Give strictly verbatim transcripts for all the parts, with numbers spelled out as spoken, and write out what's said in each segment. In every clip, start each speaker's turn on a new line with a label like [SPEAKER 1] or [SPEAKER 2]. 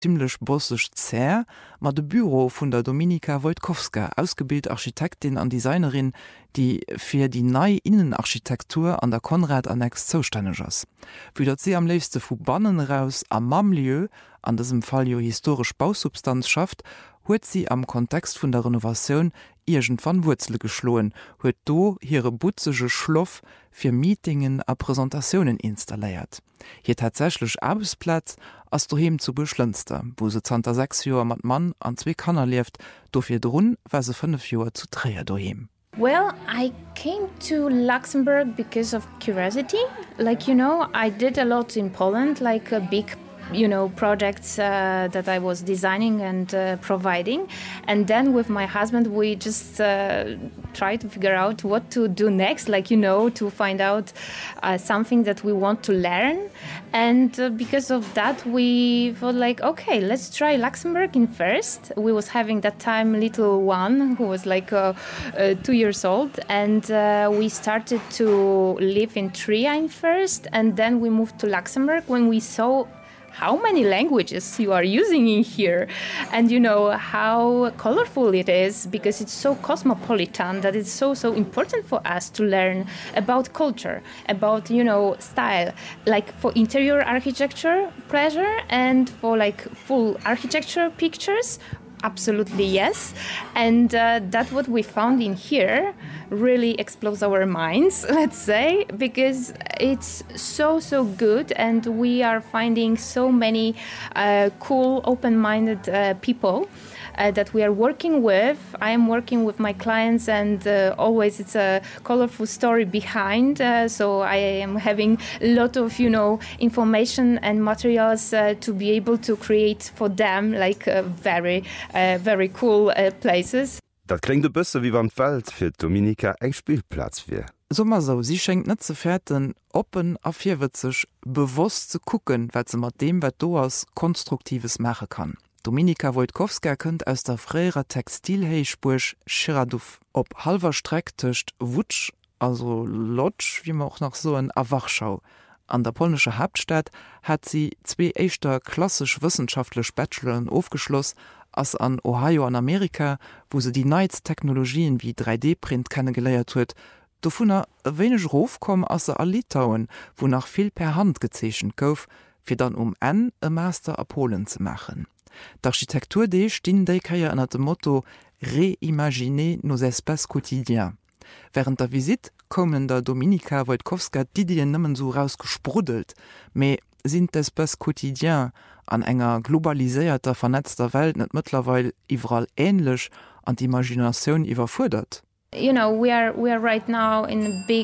[SPEAKER 1] ziemlich bossisch zäh, mat de Büro vun der Dominika Wojtkowska, ausgebildet Architektin an Designerin, die fir die neue Innenarchitektur an der Konrad-Annex zuständig ist. Wie dat sie am liebsten vu Bannen raus am Mamlieu, an diesem Fall jo historisch Bausubstanz schafft, huet sie am Kontext vun der Renovation irgendwann Wurzel geschloen, huet do ihre butzege Schloff fir Meetingen a Präsentationen installiert. Hier tatsächlich Arbeitsplatz as doheem zu Beschlünster, wo se zwanzig sechs Joer mat Mann an zwei Kanner lieft, dofir drun war se fünf Joer zu Träer doheem.
[SPEAKER 2] Well, I came to Luxembourg because of curiosity. Like, you know, I did a lot in Poland, like a big you know, projects uh, that I was designing and uh, providing. And then with my husband, we just uh, tried to figure out what to do next, like, you know, to find out uh, something that we want to learn. And uh, because of that, we thought like, okay, let's try Luxembourg in first. We was having that time little one who was like uh, uh, two years old. And uh, we started to live in Trier in first. And then we moved to Luxembourg when we saw how many languages you are using in here, and you know how colorful it is, because it's so cosmopolitan that it's so so important for us to learn about culture, about, you know, style, like for interior architecture pleasure, and for like full architecture pictures. Absolutely yes. And uh, that's what we found in here really explodes our minds, let's say, because it's so so good, and we are finding so many uh, cool open-minded uh, people Uh, that we are working with. I am working with my clients, and uh, always it's a colorful story behind. Uh, so I am having a lot of, you know, information and materials uh, to be able to create for them like uh, very, uh, very cool uh, places.
[SPEAKER 3] Dat klingt de bësse wie wann Welt fir Dominika eng Spielplatz wär.
[SPEAKER 1] Sommer so, sie schenkt net ze fährten open a vierwitzig bewusst zu gucken, wat ze mat dem wat do aus konstruktives mache kann. Dominika Wojtkowska kënnt aus der fréier Textilhéichpuch Schiraduf op halver Streck töcht Wutsch, also Lodz, wie man auch noch so en a Wachschau. An der polnische Hauptstadt hat sie zwei eischter klassisch wissenschaftlich Bacheloren aufgeschloss, als an Ohio an Amerika, wo sie die Neiztechnologien wie drei D-Print kennengeleiert huet, dovunner wenig Rofkom as a Litauen, wo nach viel per Hand gezeschen gouf, fir dann um en e Master a Polen zu machen. D'Architektur dee stinn déikaier ënner dem Motto „Reimaginer nos espaces quotidiens. Während der Visit kommen der Dominika Wojtkowska d'Ideen nëmmen so rausgesprudelt, méi sind d'espaces quotidiens an enger globaliséierter vernetzter Welt net mittlerweile iwwerall ähnlech an d'Imaginatioun iwwerfudert.
[SPEAKER 2] You know, we are, we are right now in a big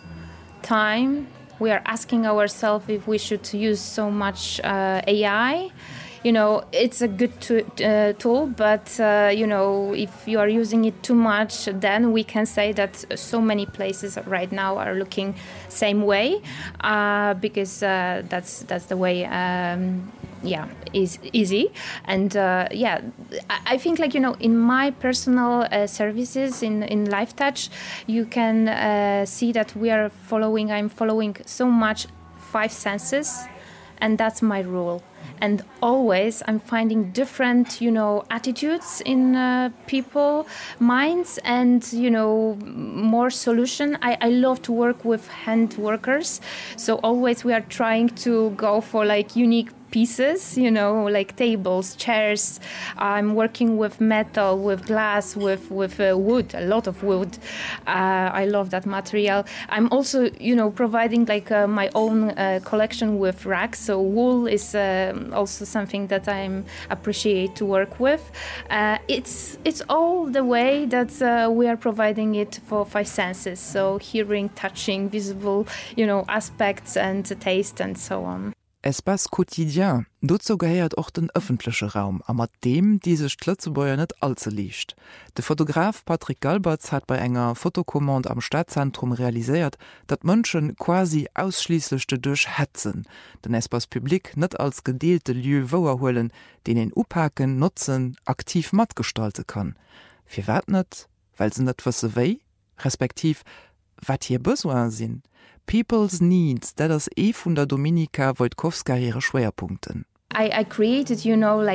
[SPEAKER 2] time. We are asking ourselves if we should use so much uh, A I. You know, it's a good to, uh, tool, but, uh, you know, if you are using it too much, then we can say that so many places right now are looking same way, uh, because uh, that's, that's the way, um, yeah, is easy. And, uh, yeah, I, I think, like, you know, in my personal uh, services in, in Life Touch, you can uh, see that we are following, I'm following so much five senses, and that's my rule. And always I'm finding different, you know, attitudes in uh, people minds, and, you know, more solution. I, I love to work with hand workers, so always we are trying to go for like unique pieces, you know, like tables, chairs. I'm working with metal, with glass, with with uh, wood, a lot of wood. Uh, I love that material. I'm also, you know, providing like uh, my own uh, collection with racks. So wool is uh, also something that I appreciate to work with. Uh, it's it's all the way that uh, we are providing it for five senses. So hearing, touching, visible, you know, aspects and taste and so on.
[SPEAKER 1] Espace quotidien, dazu gehört auch den öffentliche Raum, aber mit dem diese Schlötzebäuer nicht allzu liegt. Der Fotograf Patrick Galberts hat bei einer Fotokommande am Stadtzentrum realisiert, dass Menschen quasi ausschließlich dadurch hetzen, den Espace Public nicht als gedeelte Lieu vorholen, den ihn uphaken, nutzen, aktiv mitgestalten kann. Für was nicht? Weil sie nicht wissen wie, respektiv, was hier besoin sind. People's Needs, dat ass e vun der Dominika Wojtkowska ihre Schwerpunkten.
[SPEAKER 2] I, I created, you know, like